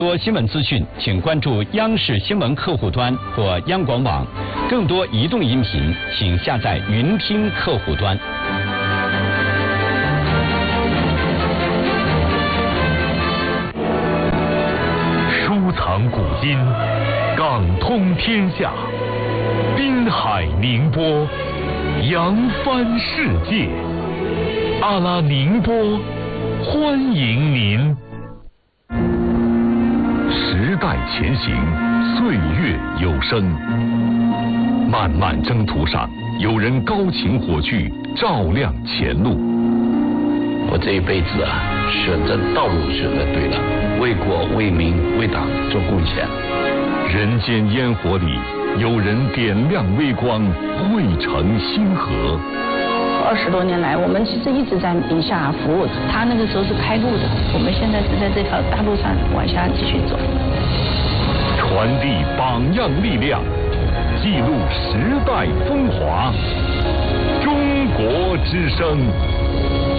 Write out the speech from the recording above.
多新闻资讯，请关注央视新闻客户端或央广网。更多移动音频，请下载云听客户端。 书藏古今，港通天下，滨海宁波，扬帆世界。阿拉宁波，欢迎您。时代前行，岁月有声。漫漫征途上，有人高擎火炬，照亮前路。 我这一辈子选择道路选择对了，为国为民为党做贡献。 人间烟火里，有人点亮微光，汇成星河。 20多年来，我们其实一直在宁夏服务。他那个时候是开路的，我们现在是在这条大路上往下继续走。 传递榜样力量，记录时代风华。中国之声。